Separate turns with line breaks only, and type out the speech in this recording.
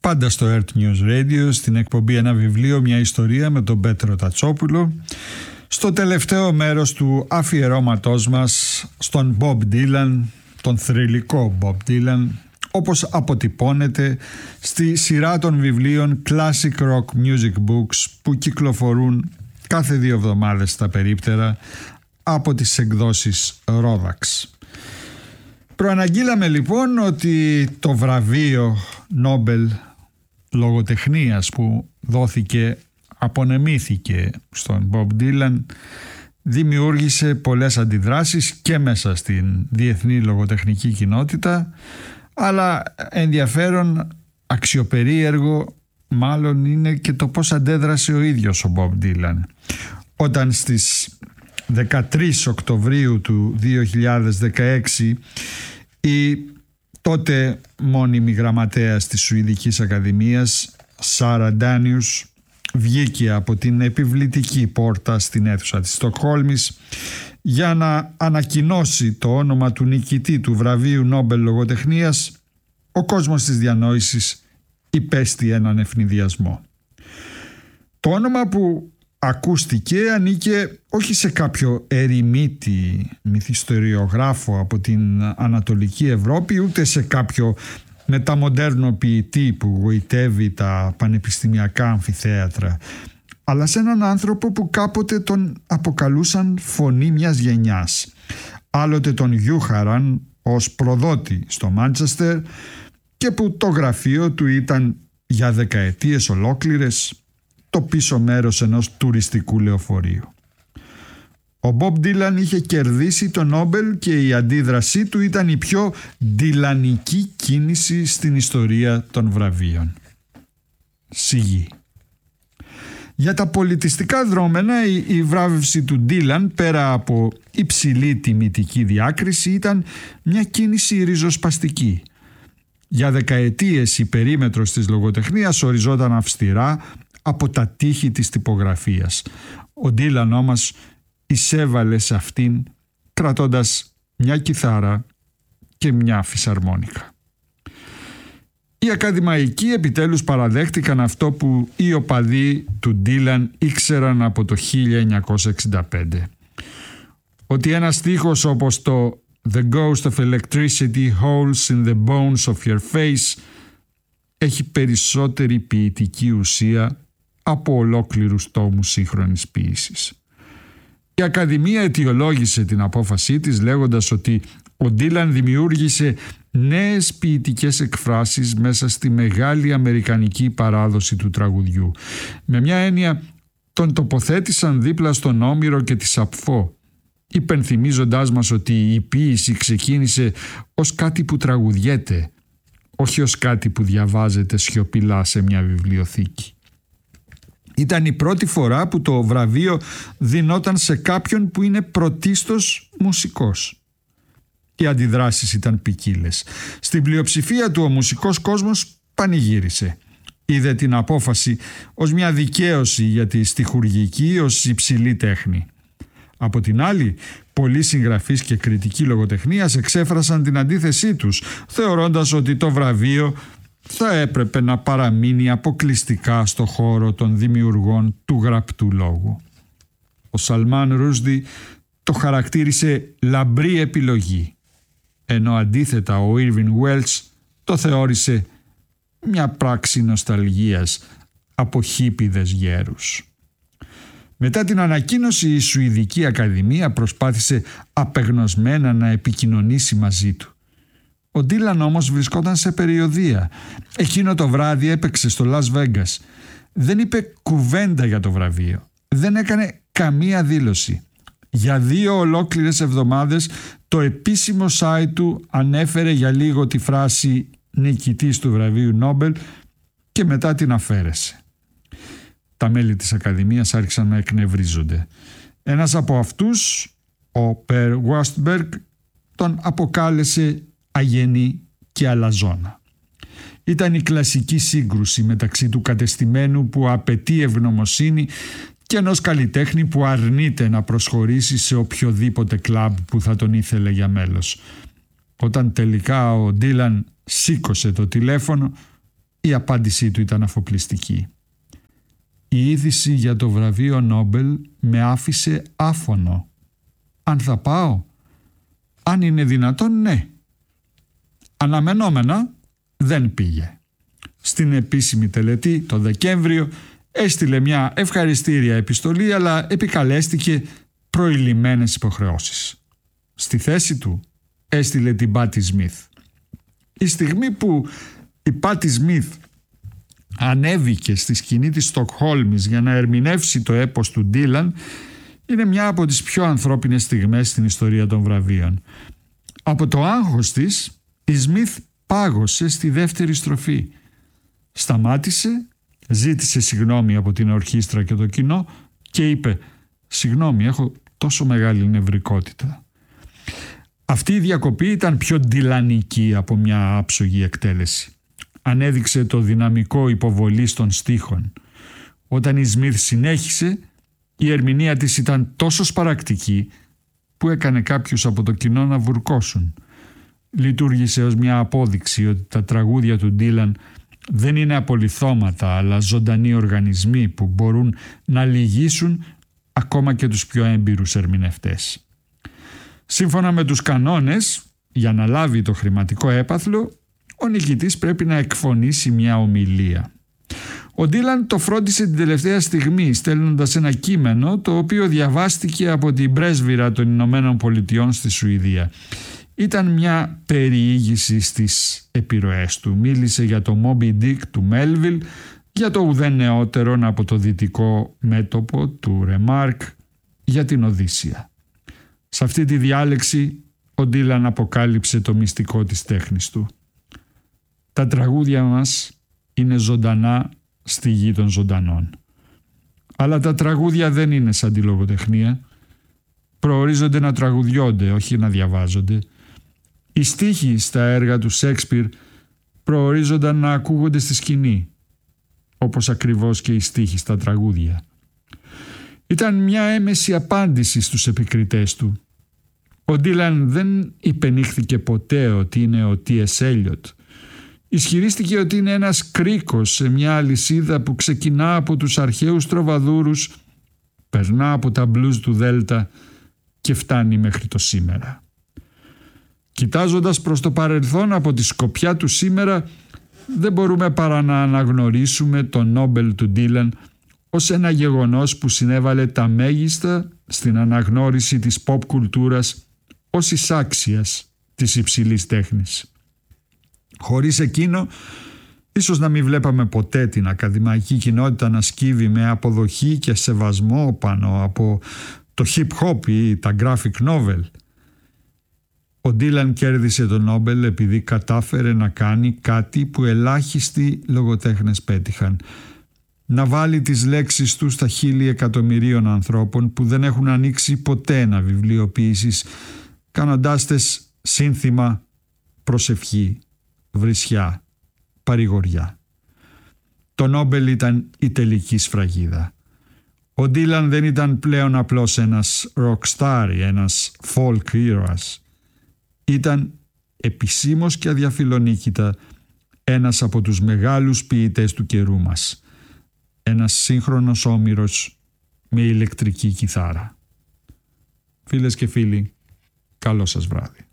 πάντα στο Earth News Radio, στην εκπομπή «Ένα βιβλίο, μια ιστορία» με τον Πέτρο Τατσόπουλο, στο τελευταίο μέρος του αφιερώματός μας στον Bob Dylan, τον θρυλικό Bob Dylan, όπως αποτυπώνεται στη σειρά των βιβλίων Classic Rock Music Books που κυκλοφορούν κάθε 2 εβδομάδες στα περίπτερα από τις εκδόσεις Rodax. Προαναγγείλαμε λοιπόν ότι το βραβείο Νόμπελ λογοτεχνίας που απονεμήθηκε στον Bob Dylan δημιούργησε πολλές αντιδράσεις και μέσα στην διεθνή λογοτεχνική κοινότητα, αλλά ενδιαφέρον, αξιοπερίεργο μάλλον είναι και το πώς αντέδρασε ο ίδιος ο Bob Dylan όταν στις 13 Οκτωβρίου του 2016 η τότε μόνιμη γραμματέας της Σουηδικής Ακαδημίας Σάρα Ντάνιους βγήκε από την επιβλητική πόρτα στην αίθουσα της Στοκχόλμης για να ανακοινώσει το όνομα του νικητή του βραβείου Νόμπελ λογοτεχνίας. Ο κόσμος της διανόησης υπέστη έναν ευνηδιασμό. Το όνομα που ακούστηκε ανήκε όχι σε κάποιο ερημίτη μυθιστοριογράφο από την Ανατολική Ευρώπη, ούτε σε κάποιο μεταμοντέρνο ποιητή που γοητεύει τα πανεπιστημιακά αμφιθέατρα, αλλά σε έναν άνθρωπο που κάποτε τον αποκαλούσαν φωνή μιας γενιάς. Άλλοτε τον γιούχαραν ως προδότη στο Μάντσεστερ και που το γραφείο του ήταν για δεκαετίες ολόκληρες το πίσω μέρος ενός τουριστικού λεωφορείου. Ο Bob Dylan είχε κερδίσει το Νόμπελ και η αντίδρασή του ήταν η πιο ντυλανική κίνηση στην ιστορία των βραβείων. Σιγή. Για τα πολιτιστικά δρόμενα η βράβευση του Dylan, πέρα από υψηλή τιμητική διάκριση, ήταν μια κίνηση ριζοσπαστική. Για δεκαετίες η περίμετρος της λογοτεχνίας οριζόταν αυστηρά από τα τείχη της τυπογραφίας. Ο Dylan όμως εισέβαλε σε αυτήν κρατώντας μια κιθάρα και μια φυσαρμόνικα. Οι ακαδημαϊκοί επιτέλους παραδέχτηκαν αυτό που οι οπαδοί του Dylan ήξεραν από το 1965. Ότι ένας στίχος όπως το «The ghost of electricity holes in the bones of your face» έχει περισσότερη ποιητική ουσία από ολόκληρους τόμους σύγχρονης ποίησης. Η Ακαδημία αιτιολόγησε την απόφασή της λέγοντας ότι ο Dylan δημιούργησε νέες ποιητικές εκφράσεις μέσα στη μεγάλη αμερικανική παράδοση του τραγουδιού. Με μια έννοια τον τοποθέτησαν δίπλα στον Όμηρο και τη Σαπφό, υπενθυμίζοντάς μας ότι η ποίηση ξεκίνησε ως κάτι που τραγουδιέται, όχι ως κάτι που διαβάζεται σιωπηλά σε μια βιβλιοθήκη. Ήταν η πρώτη φορά που το βραβείο δινόταν σε κάποιον που είναι πρωτίστως μουσικός. Οι αντιδράσεις ήταν ποικίλες. Στην πλειοψηφία του ο μουσικός κόσμος πανηγύρισε. Είδε την απόφαση ως μια δικαίωση για τη στιχουργική ως υψηλή τέχνη. Από την άλλη, πολλοί συγγραφείς και κριτικοί λογοτεχνίας εξέφρασαν την αντίθεσή τους, θεωρώντας ότι το βραβείο θα έπρεπε να παραμείνει αποκλειστικά στο χώρο των δημιουργών του γραπτού λόγου. Ο Σαλμάν Ρούσντι το χαρακτήρισε λαμπρή επιλογή, ενώ αντίθετα ο Ήρβιν Βέλς το θεώρησε μια πράξη νοσταλγίας από χίπηδες γέρους. Μετά την ανακοίνωση η Σουηδική Ακαδημία προσπάθησε απεγνωσμένα να επικοινωνήσει μαζί του. Ο Ντίλαν όμως βρισκόταν σε περιοδεία. Εκείνο το βράδυ έπαιξε στο Λας Βέγκας. Δεν είπε κουβέντα για το βραβείο. Δεν έκανε καμία δήλωση. Για 2 ολόκληρες εβδομάδες το επίσημο site του ανέφερε για λίγο τη φράση «νικητής του βραβείου Νόμπελ» και μετά την αφαίρεσε. Τα μέλη της Ακαδημίας άρχισαν να εκνευρίζονται. Ένας από αυτούς, ο Περ Γουάστμπεργκ, τον αποκάλεσε αγενή και αλαζόνα. Ήταν η κλασική σύγκρουση μεταξύ του κατεστημένου που απαιτεί ευγνωμοσύνη και ενός καλλιτέχνη που αρνείται να προσχωρήσει σε οποιοδήποτε κλαμπ που θα τον ήθελε για μέλος. Όταν τελικά ο Ντίλαν σήκωσε το τηλέφωνο, η απάντησή του ήταν αφοπλιστική. Η είδηση για το βραβείο Νόμπελ με άφησε άφωνο. Αν θα πάω? Αν είναι δυνατόν, ναι. Αναμενόμενα δεν πήγε. Στην επίσημη τελετή το Δεκέμβριο έστειλε μια ευχαριστήρια επιστολή, αλλά επικαλέστηκε προηλημμένες υποχρεώσεις. Στη θέση του έστειλε την Πάτι Σμιθ. Η στιγμή που η Πάτι Σμιθ ανέβηκε στη σκηνή της Στοκχόλμης για να ερμηνεύσει το έπος του Ντίλαν είναι μια από τις πιο ανθρώπινες στιγμές στην ιστορία των βραβείων. Από το άγχος της, η Σμιθ πάγωσε στη δεύτερη στροφή. Σταμάτησε, ζήτησε συγγνώμη από την ορχήστρα και το κοινό και είπε «Συγγνώμη, έχω τόσο μεγάλη νευρικότητα». Αυτή η διακοπή ήταν πιο ντιλανική από μια άψογη εκτέλεση. Ανέδειξε το δυναμικό υποβολής των στίχων. Όταν η Σμιθ συνέχισε, η ερμηνεία της ήταν τόσο σπαρακτική που έκανε κάποιους από το κοινό να βουρκώσουν. Λειτουργήσε ως μια απόδειξη ότι τα τραγούδια του Ντίλαν δεν είναι απολιθώματα, αλλά ζωντανοί οργανισμοί που μπορούν να λυγίσουν ακόμα και τους πιο έμπειρους ερμηνευτές. Σύμφωνα με τους κανόνες, για να λάβει το χρηματικό έπαθλο, ο νικητής πρέπει να εκφωνήσει μια ομιλία. Ο Ντίλαν το φρόντισε την τελευταία στιγμή, στέλνοντας ένα κείμενο το οποίο διαβάστηκε από την πρέσβυρα των Ηνωμένων Πολιτειών στη Σουηδία. Ήταν μια περιήγηση στις επιρροές του. Μίλησε για το Moby Dick του Μέλβιλ, για το ουδέν νεότερον από το δυτικό μέτωπο του Ρεμάρκ, για την Οδύσσεια. Σε αυτή τη διάλεξη ο Ντίλαν αποκάλυψε το μυστικό της τέχνης του. Τα τραγούδια μας είναι ζωντανά στη γη των ζωντανών. Αλλά τα τραγούδια δεν είναι σαν τη λογοτεχνία. Προορίζονται να τραγουδιώνται, όχι να διαβάζονται. Οι στίχοι στα έργα του Σέξπιρ προορίζονταν να ακούγονται στη σκηνή, όπως ακριβώς και οι στίχοι στα τραγούδια. Ήταν μια έμεση απάντηση στους επικριτές του. Ο Ντίλαν δεν υπενήχθηκε ποτέ ότι είναι ο T.S. Eliot. Ισχυρίστηκε ότι είναι ένας κρίκος σε μια αλυσίδα που ξεκινά από τους αρχαίους τροβαδούρους, περνά από τα μπλουζ του Δέλτα και φτάνει μέχρι το σήμερα. Κοιτάζοντας προς το παρελθόν από τη σκοπιά του σήμερα, δεν μπορούμε παρά να αναγνωρίσουμε το Νόμπελ του Ντίλαν ως ένα γεγονός που συνέβαλε τα μέγιστα στην αναγνώριση της pop κουλτούρας ως εισάξιας της υψηλής τέχνης. Χωρίς εκείνο, ίσως να μην βλέπαμε ποτέ την ακαδημαϊκή κοινότητα να σκύβει με αποδοχή και σεβασμό πάνω από το hip-hop ή τα graphic novel. Ο Ντίλαν κέρδισε το Νόμπελ επειδή κατάφερε να κάνει κάτι που ελάχιστοι λογοτέχνες πέτυχαν. Να βάλει τις λέξεις του στα χείλη εκατομμυρίων ανθρώπων που δεν έχουν ανοίξει ποτέ ένα βιβλίο ποίησης, κάνοντάς τες σύνθημα, προσευχή, βρισιά, παρηγοριά. Το Νόμπελ ήταν η τελική σφραγίδα. Ο Ντίλαν δεν ήταν πλέον απλώς ένας rock star, ένας folk ήρωας. Ήταν επισήμως και αδιαφιλονίκητα ένας από τους μεγάλους ποιητές του καιρού μας. Ένας σύγχρονος όμηρος με ηλεκτρική κιθάρα. Φίλες και φίλοι, καλό σας βράδυ.